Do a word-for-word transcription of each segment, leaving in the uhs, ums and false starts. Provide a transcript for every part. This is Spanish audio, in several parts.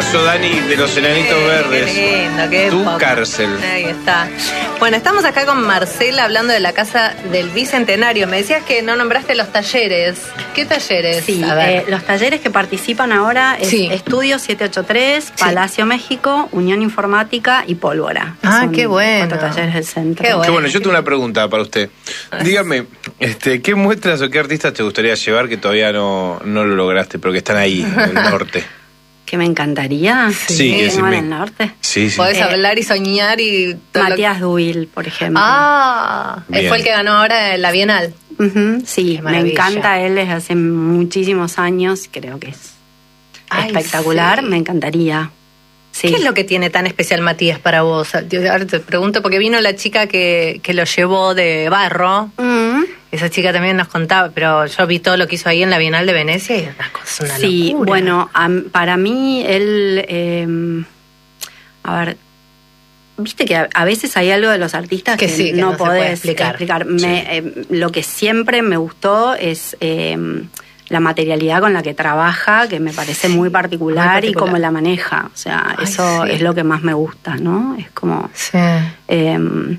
Temazo, Dani, de los Enanitos Eh, Verdes. Qué lindo, qué Tu época. cárcel. Ahí está. Bueno, estamos acá con Marcela hablando de la Casa del Bicentenario. Me decías que no nombraste los talleres. ¿Qué talleres? Sí, A ver. eh, los talleres que participan ahora es Sí. Estudio siete ocho tres, Palacio México, Unión Informática y Pólvora. Ah, Son qué bueno. Cuatro talleres del centro. Qué bueno. Qué bueno, yo tengo una pregunta para usted. Dígame, este, ¿qué muestras o qué artistas te gustaría llevar que todavía no, no lo lograste, pero que están ahí, en el norte? Que me encantaría. Sí, que que sí vengan me- al norte. Sí, sí. Podés Eh, hablar y soñar y... todo lo- Matías Duil, por ejemplo. Ah, él Bien. fue el que ganó ahora en la Bienal. Ujú, sí, Qué me maravilla. encanta él desde hace muchísimos años. Creo que es Ay, espectacular. sí. Me encantaría. Sí. ¿Qué es lo que tiene tan especial Matías para vos? Yo ahora te pregunto, porque vino la chica que, que lo llevó de barro. Mm. Esa chica también nos contaba, pero yo vi todo lo que hizo ahí en la Bienal de Venecia y una cosa, una Sí, locura. bueno, am- para mí él, eh, a ver, viste que a, a veces hay algo de los artistas Que que, sí, que no, no se puede podés explicar. Me- Sí. eh, lo que siempre me gustó es eh, la materialidad con la que trabaja, que me parece muy particular, muy y particular. cómo la maneja. O sea, Ay, eso sí. es lo que más me gusta, ¿no? Es como... Sí. Eh,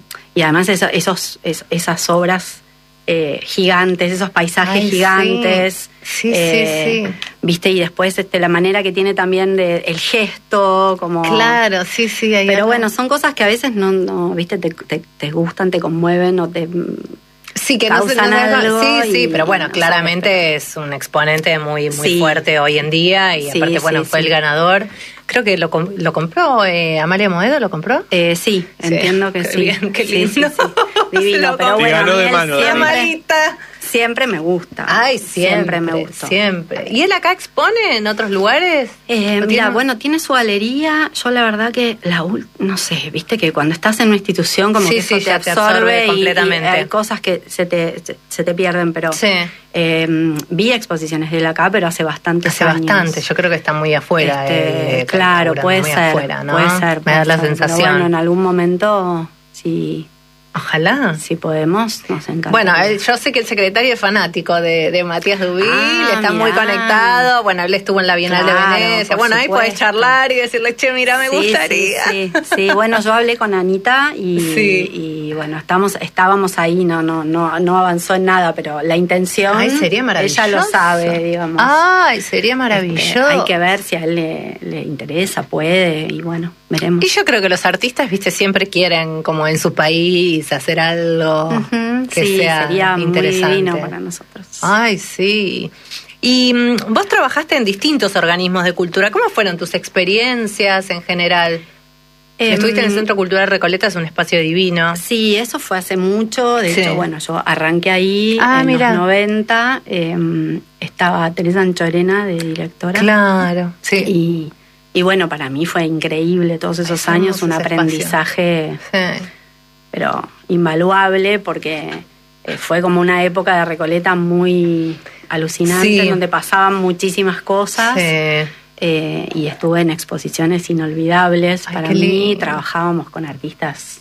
y además eso- esos, es- esas obras eh, gigantes, esos paisajes Ay, sí. gigantes. Sí, sí, eh, sí. Viste, y después este, la manera que tiene también de el gesto, como... Claro, sí, sí. Hay Pero algo- bueno, son cosas que a veces no, no viste, te, te, te gustan, te conmueven o te... sí, que no se causan no se- algo Sí, sí, y- pero bueno, o sea, claramente es un exponente muy, muy Sí. fuerte hoy en día y Sí, aparte, bueno, sí, fue sí. el ganador. Creo que lo, com- lo compró eh, Amalia Moedo, ¿lo compró? Eh, sí, Sí. entiendo que Qué sí. bien, qué Sí, sí, lindo. sí. Divino, Se lo pero compró. bueno, Te ganó a mí de él mano, siempre, Amarita. siempre me gusta. Ay, siempre, me gustó. Siempre. ¿Y él acá expone en otros lugares? Eh, ¿No mira, tiene- bueno, tiene su galería. Yo la verdad que la ul- no sé, viste que cuando estás en una institución como Sí, que sí, eso te ya te absorbe, absorbe y- completamente. y hay cosas que se te, se, se te pierden, pero Sí. eh, vi exposiciones de él acá, pero hace bastantes Hace años. bastante, yo creo que está muy afuera. Este, eh, claro, laburando puede muy ser, afuera, ¿no? puede ser. Me da puede la ser, pero sensación. bueno, en algún momento, si, Ojalá. si podemos, nos encanta. Bueno, él- yo sé que el secretario es fanático de, de Matías Dubil, Ah, está mirá. muy conectado. Bueno, él estuvo en la Bienal Claro, de Venecia. por Bueno, ahí podés supuesto. charlar y decirle, che, mira, me Sí, gustaría. Sí, sí, sí. Bueno, yo hablé con Anita y, Sí. y bueno, estamos, estábamos ahí, no, no, no, no avanzó en nada, pero la intención, Ay, sería maravilloso. ella lo sabe, digamos. Ay, sería Este, maravilloso. hay que ver si a él le, le interesa, puede, y bueno, veremos. Y yo creo que los artistas, viste, siempre quieren, como en su país, hacer algo Ujú, que sí, sea sería interesante. muy divino para nosotros. Ay, sí. Y mm, vos trabajaste en distintos organismos de cultura. ¿Cómo fueron tus experiencias en general? Em, Estuviste en el Centro Cultural Recoleta, es un espacio divino. Sí, eso fue hace mucho. De Sí. hecho, bueno, yo arranqué ahí Ah, en mirá. los noventa. eh, estaba Teresa Anchorena de directora. Claro, sí. Y, y bueno, para mí fue increíble todos esos Ay, años, un hermoso ese aprendizaje, Sí. pero invaluable, porque eh, fue como una época de Recoleta muy alucinante, Sí. en donde pasaban muchísimas cosas. Sí. Eh, y estuve en exposiciones inolvidables. Ay, para qué mí, lindo. trabajábamos con artistas,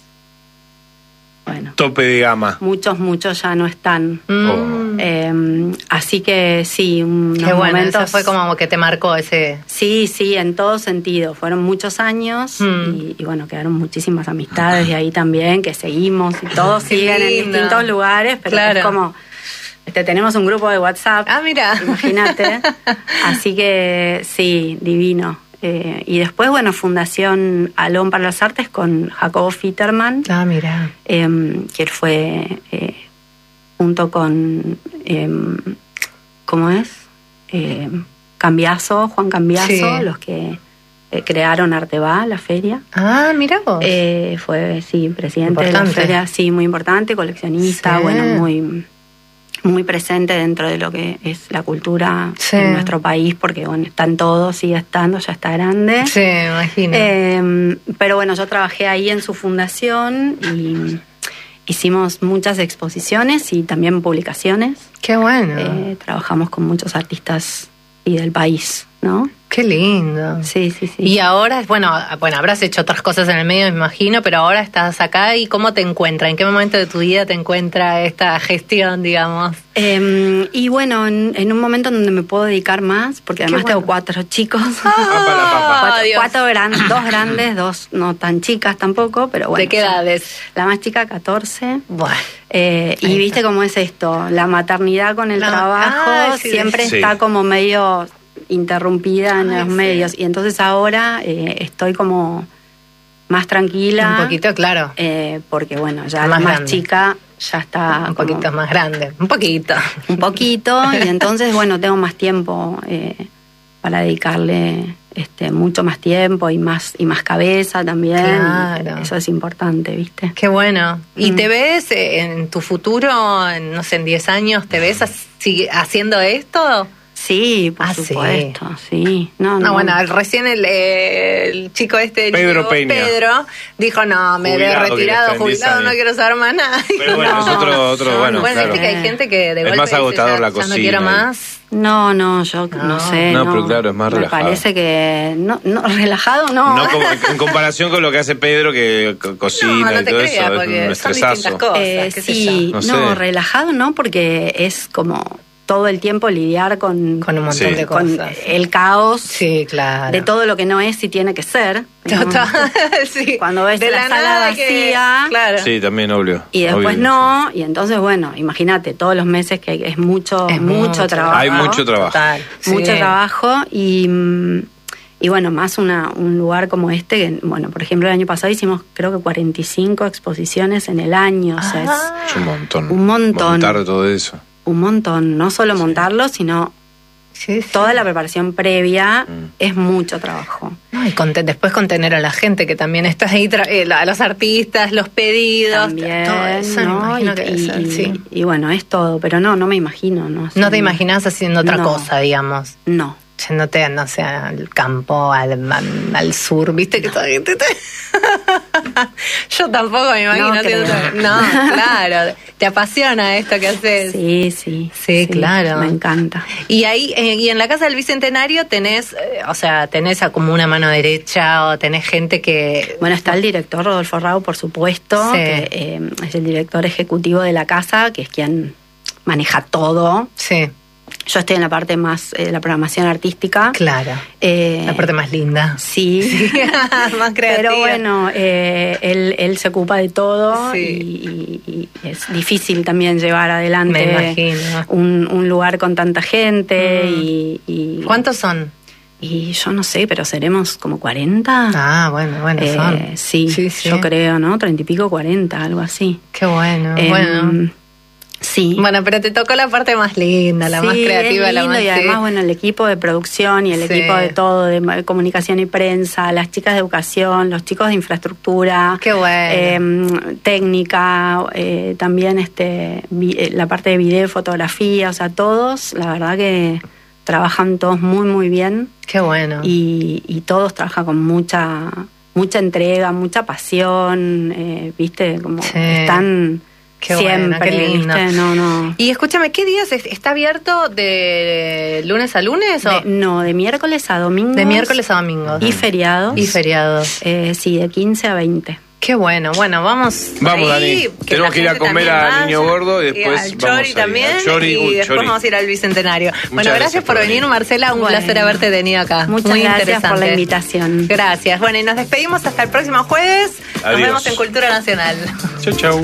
bueno, Tope de gama. muchos, muchos ya no están. Mm. Eh, así que sí, unos Qué bueno, momentos... eso fue como que te marcó ese... Sí, sí, en todo sentido. Fueron muchos años Mm. y, y bueno, quedaron muchísimas amistades de ahí también, que seguimos y todos Qué siguen en lindo. distintos lugares, pero Claro. es como... Este, tenemos un grupo de WhatsApp, Ah, mira. imagínate. Así que sí, divino. Eh, y después, bueno, Fundación Alón para las Artes con Jacobo Fitterman, Ah, mira. eh, que él fue eh, junto con, eh, ¿cómo es? Eh, Cambiaso, Juan Cambiaso, Sí. los que eh, crearon Arteba, la feria. Ah, mira vos. Eh, fue, sí, presidente de Importante. la feria, sí, muy importante, coleccionista, Sí. bueno, muy muy presente dentro de lo que es la cultura Sí. en nuestro país, porque bueno, están todos, sigue estando, ya está grande. Sí, me imagino. Eh, pero bueno, yo trabajé ahí en su fundación y hicimos muchas exposiciones y también publicaciones. Qué bueno. Eh, trabajamos con muchos artistas y del país. ¿no? Qué lindo. Sí, sí, sí. Y ahora, bueno, bueno, habrás hecho otras cosas en el medio, me imagino, pero ahora estás acá y ¿cómo te encuentra? ¿En qué momento de tu vida te encuentra esta gestión, digamos? Eh, y bueno, en, en un momento en donde me puedo dedicar más, porque además bueno. tengo cuatro chicos. Ah, cuatro, Dios. cuatro gran, dos grandes, dos no tan chicas tampoco, pero bueno. ¿De qué edades? La más chica, catorce. Bueno. Eh, y viste cómo es esto, la maternidad con el La- trabajo ah, sí, siempre sí. está como medio interrumpida en Ay, los sí. medios. Y entonces ahora eh, estoy como más tranquila. Un poquito, claro. eh, porque bueno, ya Más la más grande. chica ya está Un como- poquito más grande. Un poquito. un poquito y entonces bueno tengo más tiempo eh, para dedicarle este mucho más tiempo y más y más cabeza también. Claro. Eso es importante, ¿viste? Qué bueno. ¿Y Mm. te ves eh, en tu futuro, en, no sé, en diez años, te ves así- haciendo esto? Sí, por Ah, sí. supuesto, sí. No, No, no, bueno, recién el, eh, el chico este, el Pedro chico Peña. Pedro, dijo, no, me veo Jubilado, que retirado, está en diez jubilado, no años. quiero saber más nada. Pero bueno, No. es otro, otro bueno, Bueno, claro. viste que hay gente que de Es golpe más dice, agotador ya- la ya no cocina quiero y- más. No, no, yo no, No. sé. No, pero claro, es más me relajado. parece que. No, no, relajado no. No como- en comparación con lo que hace Pedro, que co- cocina No, no y te todo creas, eso, porque es un son estresazo. distintas cosas. Eh, qué sé sí, yo. no, No sé. relajado no, porque es como todo el tiempo lidiar con, Con un montón Sí. de con cosas. el caos Sí, claro. de todo lo que no es y tiene que ser. ¿no? Total, sí. Cuando ves de la sala nada que- vacía. claro. Sí, también, obvio. Y después obvio, no, y entonces bueno, imagínate, todos los meses que hay- es mucho, Es mucho, mucho trabajo. Hay mucho trabajo. Total. Mucho Sí. trabajo y, mm, y bueno, más una, un lugar como este, que, bueno, por ejemplo el año pasado hicimos creo que cuarenta y cinco exposiciones en el año, o sea, Ah. Es un montón. Un montón. Montar todo eso. es un montón, no solo montarlo, sino Sí, sí. toda la preparación previa, Mm. es mucho trabajo. No, y conte- después contener a la gente que también estás ahí, tra- eh, la- a los artistas, los pedidos, También, todo eso, me ¿no? imagino y, que debe y- ser, y- sí. y bueno, es todo, pero no, no me imagino. No, No Sí, te imaginas haciendo otra No. cosa, digamos. No. Yéndote, no sé, al campo, al, al, al sur, viste que toda gente te- Yo tampoco me imagino No haciendo creo. otra- No, claro. Te apasiona esto que haces. Sí, sí. Sí, claro. Me encanta. Y ahí, eh, y en la Casa del Bicentenario tenés, eh, o sea, tenés a como una mano derecha o tenés gente que... Bueno, está el director Rodolfo Rao, por supuesto, Sí. que eh, es el director ejecutivo de la casa, que es quien maneja todo. Sí, Yo estoy en la parte más eh, de la programación artística. claro. Eh, La parte más linda. Sí. Más creativa. Pero bueno, eh, él, él se ocupa de todo Sí. y, y- y es difícil también llevar adelante Me imagino. un, un lugar con tanta gente. Mm. y, y ¿Cuántos son? Y yo no sé, pero seremos como cuarenta. Ah, bueno, bueno, Eh, son. sí, Sí, sí. yo creo, ¿no? Treinta y pico, cuarenta, algo así. Qué bueno, Em, bueno. Sí. Bueno, pero te tocó la parte más linda, la Sí, más creativa, es la lindo, más... y además, bueno, el equipo de producción y el Sí. equipo de todo, de ma- comunicación y prensa, las chicas de educación, los chicos de infraestructura, Qué bueno. eh, técnica, eh, también este vi- eh, la parte de video y fotografía, o sea, todos, la verdad que trabajan todos muy, muy bien Qué bueno. y, y todos trabajan con mucha mucha entrega, mucha pasión, eh, viste, como Sí. están Qué bueno, siempre, qué lindo. ¿viste? No, no. Y escúchame, ¿qué días es- está abierto de lunes a lunes o De, no, de miércoles a domingo. de miércoles a domingos? Y feriados. Y feriados. Eh, sí, de quince a veinte. Qué bueno, bueno, vamos. Vamos, ahí, Dani. Tenemos la que ir a gente comer también al vaya, Niño Gordo y después al vamos Chori a ir también. al Chori, y uy, después Chori. vamos a ir al Bicentenario. bueno, gracias gracias por por venir, venir. Marcela. Un Bueno. placer haberte tenido acá. Muchas Muy gracias interesante. por la invitación. Gracias. Bueno, y nos despedimos hasta el próximo jueves. Nos Adiós. vemos en Cultura Nacional. Chau, chau.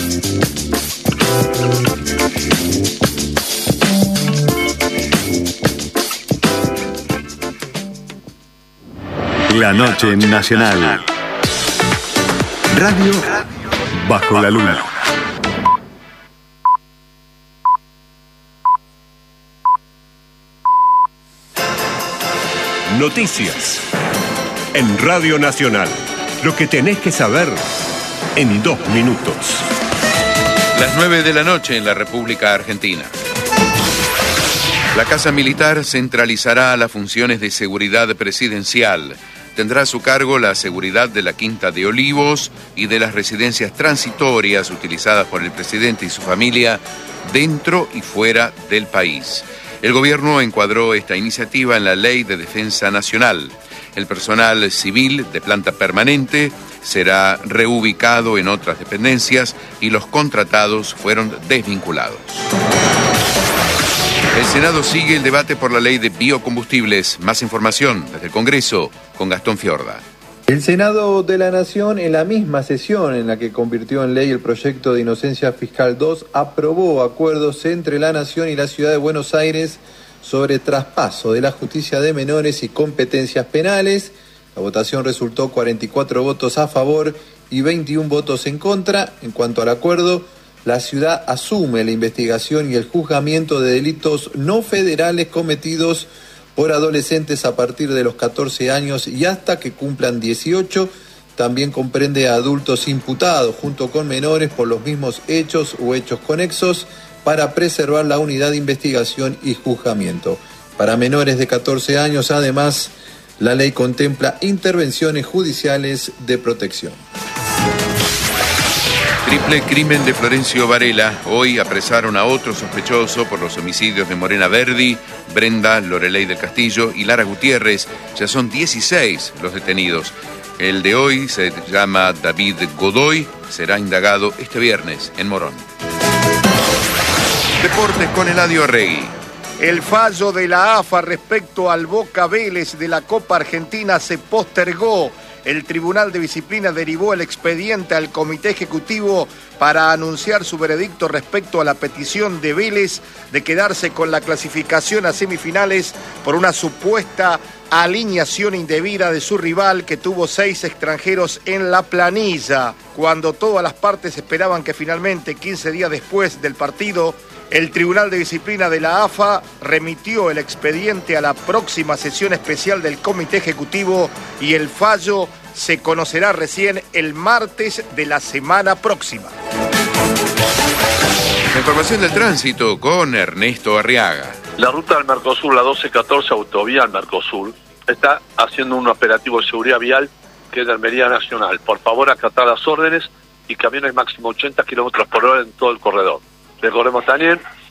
La noche nacional. Radio bajo la luna. Noticias. En Radio Nacional. Lo que tenés que saber en dos minutos. Las nueve de la noche en la República Argentina. La Casa Militar centralizará las funciones de seguridad presidencial. Tendrá a su cargo la seguridad de la Quinta de Olivos y de las residencias transitorias utilizadas por el presidente y su familia dentro y fuera del país. El gobierno encuadró esta iniciativa en la Ley de Defensa Nacional. El personal civil de planta permanente será reubicado en otras dependencias y los contratados fueron desvinculados. El Senado sigue el debate por la ley de biocombustibles. Más información desde el Congreso con Gastón Fiorda. El Senado de la Nación, en la misma sesión en la que convirtió en ley el proyecto de Inocencia Fiscal dos, aprobó acuerdos entre la Nación y la Ciudad de Buenos Aires sobre traspaso de la justicia de menores y competencias penales. La votación resultó cuarenta y cuatro votos a favor y veintiún votos en contra. En cuanto al acuerdo, la ciudad asume la investigación y el juzgamiento de delitos no federales cometidos por adolescentes a partir de los catorce años y hasta que cumplan dieciocho. También comprende a adultos imputados junto con menores por los mismos hechos o hechos conexos para preservar la unidad de investigación y juzgamiento. Para menores de catorce años, además, la ley contempla intervenciones judiciales de protección. Triple crimen de Florencio Varela. Hoy apresaron a otro sospechoso por los homicidios de Morena Verdi, Brenda Loreley del Castillo y Lara Gutiérrez. Ya son dieciséis los detenidos. El de hoy se llama David Godoy. Será indagado este viernes en Morón. Deportes con Eladio Arregui. El fallo de la A F A respecto al Boca Vélez de la Copa Argentina se postergó. El Tribunal de Disciplina derivó el expediente al Comité Ejecutivo para anunciar su veredicto respecto a la petición de Vélez de quedarse con la clasificación a semifinales por una supuesta alineación indebida de su rival que tuvo seis extranjeros en la planilla. Cuando todas las partes esperaban que finalmente, quince días después del partido, el Tribunal de Disciplina de la A F A remitió el expediente a la próxima sesión especial del Comité Ejecutivo y el fallo se conocerá recién el martes de la semana próxima. La información del tránsito con Ernesto Arriaga. La ruta del Mercosur, la doce catorce autovía al Mercosur, está haciendo un operativo de seguridad vial que es de Almería Nacional. Por favor, acatar las órdenes y camiones máximo ochenta kilómetros por hora en todo el corredor. Recordemos también